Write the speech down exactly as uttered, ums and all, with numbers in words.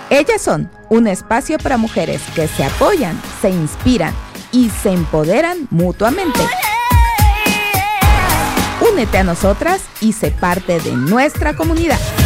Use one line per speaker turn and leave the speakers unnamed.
Ellas son un espacio para mujeres que se apoyan, se inspiran y se empoderan mutuamente. Únete a nosotras y sé parte de nuestra comunidad.